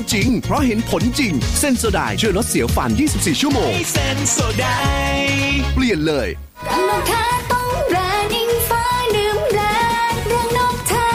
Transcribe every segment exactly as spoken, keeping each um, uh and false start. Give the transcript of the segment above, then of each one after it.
จริงเพราะเห็นผลจริงเซนโซไดช่วยลดเสียวฟันยี่สิบสี่ชั่วโมงเซนโซไดเปลี่ยนเลยกำลังค่าต้องแรงอิงฟ้าดื่มแรงเรื่องนกแท้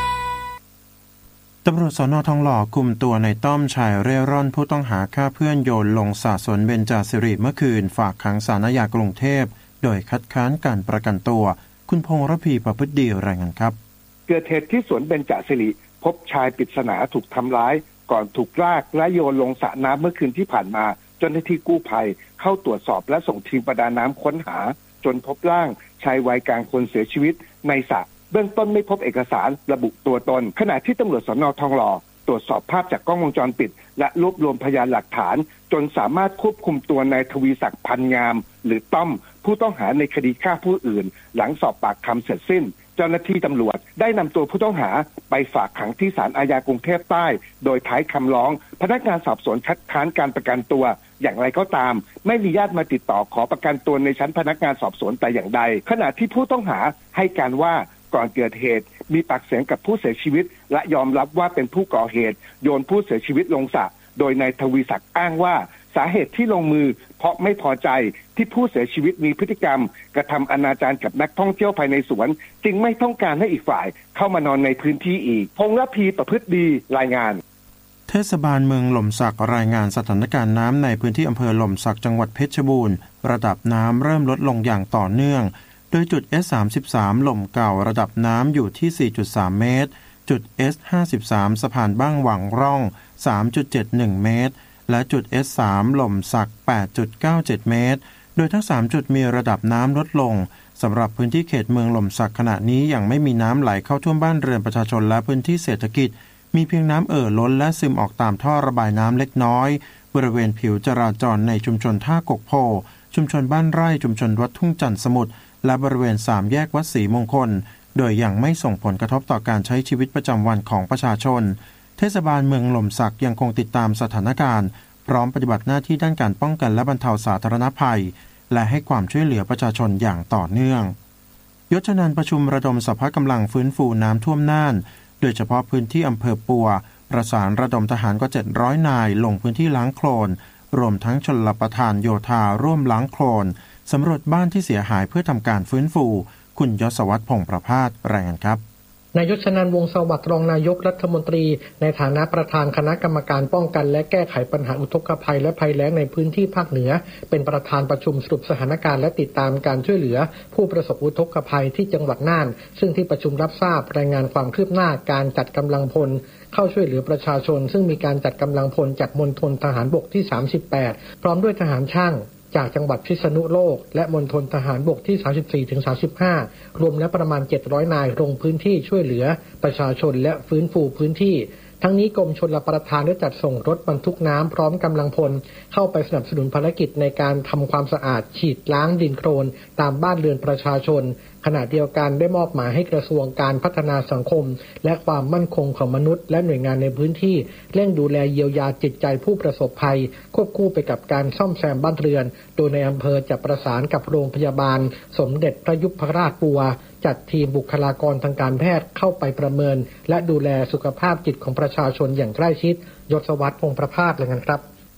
ตำรวจสน.ทองหล่อคุมตัวในต้อมชายเร่ร่อนผู้ต้องหาฆ่าเพื่อนโยนลงสระสนเบญจสิริเมื่อคืนฝากขังศาลอาญากรุงเทพโดยคัดค้านการประกันตัวคุณพงษ์ระพีประพฤติดีรายงานครับเกิดเหตุที่สวนเบญจสิริพบชายปริศนาถูกทำร้ายก่อนถูกลากและโยนลงสระน้ำเมื่อคืนที่ผ่านมาเจ้าหน้าที่กู้ภัยเข้าตรวจสอบและส่งทีมประดาน้ำค้นหาจนพบร่างชายวัยกลางคนเสียชีวิตในสระเบื้องต้นไม่พบเอกสารระบุตัวตนขณะที่ตำรวจสน.ทองหล่อตรวจสอบภาพจากกล้องวงจรปิดและรวบรวมพยานหลักฐานจนสามารถควบคุมตัวนายทวีศักดิ์พันงามหรือต้อมผู้ต้องหาในคดีฆ่าผู้อื่นหลังสอบปากคำเสร็จสิ้นเจ้าหน้าที่ตำรวจได้นำตัวผู้ต้องหาไปฝากขังที่ศาลอาญากรุงเทพใต้โดยท้ายคำร้องพนักงานสอบสวนคัดค้านการประกันตัวอย่างไรก็ตามไม่มีญาติมาติดต่อขอประกันตัวในชั้นพนักงานสอบสวนแต่อย่างใดขณะที่ผู้ต้องหาให้การว่าก่อนเกิดเหตุมีปากเสียงกับผู้เสียชีวิตและยอมรับว่าเป็นผู้ก่อเหตุโยนผู้เสียชีวิตลงสระโดยนายทวีศักดิ์อ้างว่าสาเหตุที่ลงมือเพราะไม่พอใจที่ผู้เสียชีวิตมีพฤติกรรมกระทำอนาจารกับนักท่องเที่ยวภายในสวนจึงไม่ต้องการให้อีกฝ่ายเข้ามานอนในพื้นที่อีกพงษ์ระพีประพฤติดีรายงานเทศบาลเมืองหล่มสักรายงานสถานการณ์น้ำในพื้นที่อำเภอหล่มสักจังหวัดเพชรบูรณ์ระดับน้ำเริ่มลดลงอย่างต่อเนื่องโดยจุด เอส สามสิบสาม หล่มเก่าระดับน้ำอยู่ที่ สี่จุดสาม เมตรจุด เอส ห้าสิบสาม สะพานบ้างหวังร่อง สามจุดเจ็ดหนึ่ง เมตรและจุด เอส สาม หล่มสัก แปดจุดเก้าเจ็ด เมตรโดยทั้งสามจุดมีระดับน้ำลดลงสำหรับพื้นที่เขตเมืองหล่มสักขณะนี้ยังไม่มีน้ำไหลเข้าท่วมบ้านเรือนประชาชนและพื้นที่เศรษฐกิจมีเพียงน้ำเอ่อล้นและซึมออกตามท่อระบายน้ำเล็กน้อยบริเวณผิวจราจรในชุมชนท่ากกโพชุมชนบ้านไร่ชุมชนวัดทุ่งจันทร์สมุทรและบริเวณสามแยกวัดศรีมงคลโดยยังไม่ส่งผลกระทบต่อการใช้ชีวิตประจำวันของประชาชนเทศบาลเมืองหล่มสักยังคงติดตามสถานการณ์พร้อมปฏิบัติหน้าที่ด้านการป้องกันและบรรเทาสาธารณภัยและให้ความช่วยเหลือประชาชนอย่างต่อเนื่องยศนันท์ประชุมระดมสรรพกำลังฟื้นฟูน้ำท่วมน่านโดยเฉพาะพื้นที่อำเภอปัวประสานระดมทหารกว่าเจ็ดร้อยนายลงพื้นที่ล้างโคลนรวมทั้งชลประทานโยธาร่วมล้างโคลนสำรวจบ้านที่เสียหายเพื่อทำการฟื้นฟูคุณยศวัฒน์พงษ์ประภาสรายงานครับนายยศนันท์วงศ์สวัสดิ์รองนายกรัฐมนตรีในฐานะประธานคณะกรรมการป้องกันและแก้ไขปัญหาอุทกภัยและภัยแล้งในพื้นที่ภาคเหนือเป็นประธานประชุมสรุปสถานการณ์และติดตามการช่วยเหลือผู้ประสบอุทกภัยที่จังหวัดน่านซึ่งที่ประชุมรับทราบรายงานความคืบหน้าการจัดกำลังพลเข้าช่วยเหลือประชาชนซึ่งมีการจัดกำลังพลจากมณฑลทหารบกที่สามสิบแปดพร้อมด้วยทหารช่างจากจังหวัดพิษณุโลกและมณฑลทหารบกที่ สามสิบสี่ถึงสามสิบห้า รวมแล้วประมาณเจ็ดร้อยนายลงพื้นที่ช่วยเหลือประชาชนและฟื้นฟูพื้นที่ทั้งนี้กรมชลประทานได้จัดส่งรถบรรทุกน้ำพร้อมกำลังพลเข้าไปสนับสนุนภารกิจในการทำความสะอาดฉีดล้างดินโคลนตามบ้านเรือนประชาชนขณะเดียวกันได้มอบหมายให้กระทรวงการพัฒนาสังคมและความมั่นคงของมนุษย์และหน่วยงานในพื้นที่เร่งดูแลเยียวยาจิตใจผู้ประสบภัยควบคู่ไปกับการซ่อมแซมบ้านเรือนโดยในอำเภอจะประสานกับโรงพยาบาลสมเด็จพระยุพราชปัวจัดทีมบุคลากรทางการแพทย์เข้าไปประเมินและดูแลสุขภาพจิตของประชาชนอย่างใกล้ชิดยศวัฒน์พงษ์ประภาสเลยครับ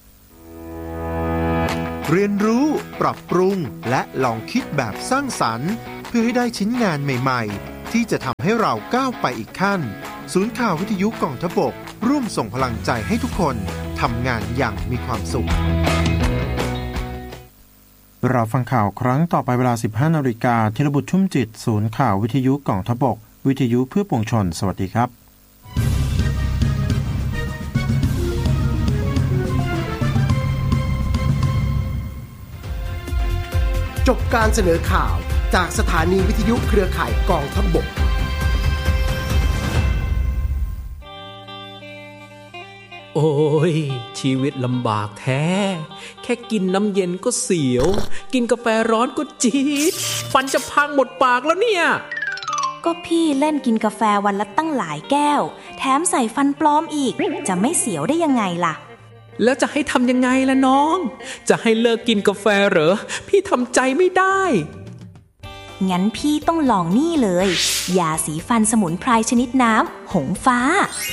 เรียนรู้ปรับปรุงและลองคิดแบบสร้างสรรค์เพื่อให้ได้ชิ้นงานใหม่ๆที่จะทำให้เราก้าวไปอีกขั้นศูนย์ข่าววิทยุกองทัพบกร่วมส่งพลังใจให้ทุกคนทำงานอย่างมีความสุขเราฟังข่าวครั้งต่อไปเวลา สิบห้านาฬิกา ธีรบุตรชุ่มจิตศูนย์ข่าววิทยุกองทัพบกวิทยุเพื่อปวงชนสวัสดีครับจบการเสนอข่าวจากสถานีวิทยุเครือข่ายกองทัพบกโอ้ยชีวิตลำบากแท้แค่กินน้ำเย็นก็เสียวกินกาแฟร้อนก็จี๊ดฟันจะพังหมดปากแล้วเนี่ยก็พี่เล่นกินกาแฟวันละตั้งหลายแก้วแถมใส่ฟันปลอมอีกจะไม่เสียวได้ยังไงล่ะแล้วจะให้ทำยังไงล่ะน้องจะให้เลิกกินกาแฟเหรอพี่ทำใจไม่ได้งั้นพี่ต้องลองนี่เลยยาสีฟันสมุนไพรชนิดน้ำหงฟ้า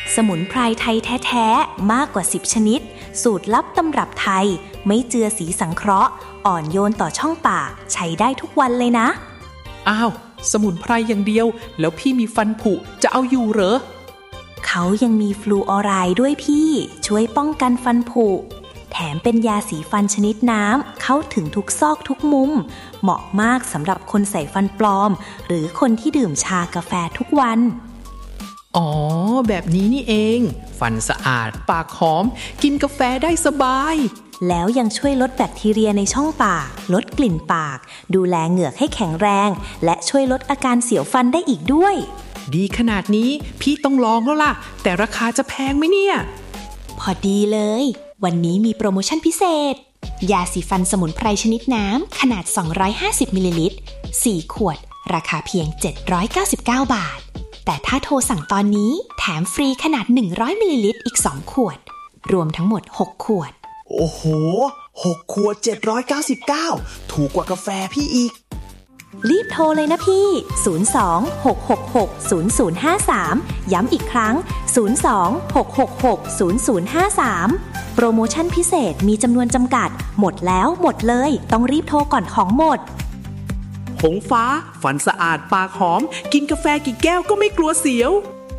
สมุนไพรไทยแท้ๆมากกว่าสิบชนิดสูตรลับตำรับไทยไม่เจือสีสังเคราะห์อ่อนโยนต่อช่องปากใช้ได้ทุกวันเลยนะอ้าวสมุนไพรอย่างเดียวแล้วพี่มีฟันผุจะเอาอยู่เหรอเขายังมีฟลูออไรด์ด้วยพี่ช่วยป้องกันฟันผุแถมเป็นยาสีฟันชนิดน้ำเข้าถึงทุกซอกทุกมุมเหมาะมากสำหรับคนใส่ฟันปลอมหรือคนที่ดื่มชากาแฟทุกวันอ๋อแบบนี้นี่เองฟันสะอาดปากหอมกินกาแฟได้สบายแล้วยังช่วยลดแบคทีเรียในช่องปากลดกลิ่นปากดูแลเหงือกให้แข็งแรงและช่วยลดอาการเสียวฟันได้อีกด้วยดีขนาดนี้พี่ต้องลองแล้วล่ะแต่ราคาจะแพงไหมเนี่ยพอดีเลยวันนี้มีโปรโมชั่นพิเศษยาสีฟันสมุนไพรชนิดน้ำขนาดสองร้อยห้าสิบมิลลิลิตรสี่ขวดราคาเพียงเจ็ดร้อยเก้าสิบเก้าบาทแต่ถ้าโทรสั่งตอนนี้แถมฟรีขนาดหนึ่งร้อยมิลลิลิตรอีกสองขวดรวมทั้งหมดหกขวดโอ้โหหกขวดเจ็ดร้อยเก้าสิบเก้าถูกกว่ากาแฟพี่อีกรีบโทรเลยนะพี่ศูนย์ สอง หก หก หก ศูนย์ ศูนย์ ห้า สามย้ำอีกครั้งศูนย์ สอง หก หก หก ศูนย์ ศูนย์ ห้า สามโปรโมชั่นพิเศษมีจำนวนจำกัดหมดแล้วหมดเลยต้องรีบโทรก่อนของหมดหงฟ้าฟันสะอาดปากหอมกินกาแฟกี่แก้วก็ไม่กลัวเสียว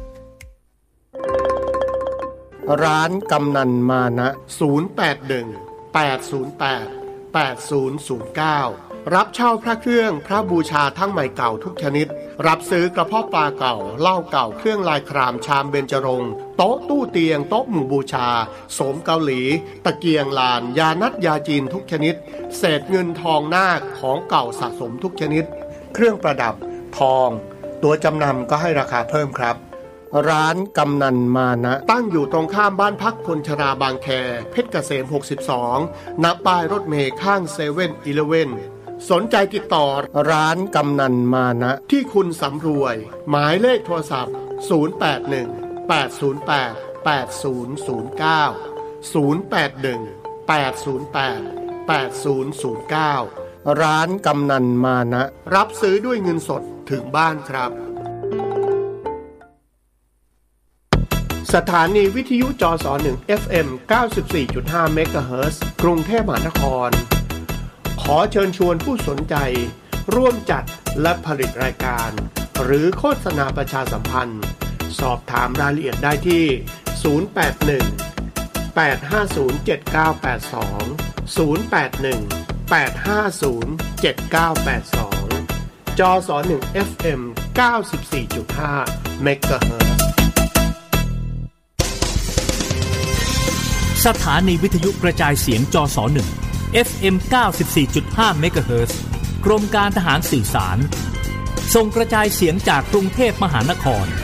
ร้านกำนันมานะศูนย์ แปด หนึ่ง แปด ศูนย์ แปด แปด ศูนย์ ศูนย์ เก้ารับเช่าพระเครื่องพระบูชาทั้งใหม่เก่าทุกชนิดรับซื้อกระเพาะปลาเก่าเหล้าเก่าเครื่องลายครามชามเบญจรงค์โต๊ะตู้เตียงโต๊ะหมู่บูชาโสมเกาหลีตะเกียงลานยานัดยาจีนทุกชนิดเศษเงินทองนาคของเก่าสะสมทุกชนิดเครื่องประดับทองตัวจำนำก็ให้ราคาเพิ่มครับร้านกำนันมานะตั้งอยู่ตรงข้ามบ้านพักคนชราบางแคเพชรเกษมหกสิบสองณป้ายรถเมล์ข้างเซเว่นอีเลฟเว่นสนใจติดต่อร้านกำนันมานะที่คุณสำรวยหมายเลขโทรศัพท์ศูนย์ แปด หนึ่ง แปด ศูนย์ แปด แปด ศูนย์ ศูนย์ เก้า ศูนย์ แปด หนึ่ง แปด ศูนย์ แปด แปด ศูนย์ ศูนย์ เก้าร้านกำนันมานะรับซื้อด้วยเงินสดถึงบ้านครับสถานีวิทยุจสหนึ่ง เอฟ เอ็ม เก้าสิบสี่จุดห้า เมกะเฮิรตซ์กรุงเทพมหานครขอเชิญชวนผู้สนใจร่วมจัดและผลิตรายการหรือโฆษณาประชาสัมพันธ์สอบถามรายละเอียดได้ที่ศูนย์ แปด หนึ่ง แปด ห้า ศูนย์ เจ็ด เก้า แปด สอง ศูนย์ แปด หนึ่ง แปด ห้า ศูนย์ เจ็ด เก้า แปด สองจสหนึ่ง เอฟ เอ็ม เก้าสิบสี่จุดห้า เมกะเฮิรตซ์สถานีวิทยุกระจายเสียงจสหนึ่ง เอฟ เอ็ม เก้าสิบสี่จุดห้า เมกะเฮิรตซ์กรมการทหารสื่อสารส่งกระจายเสียงจากกรุงเทพมหานคร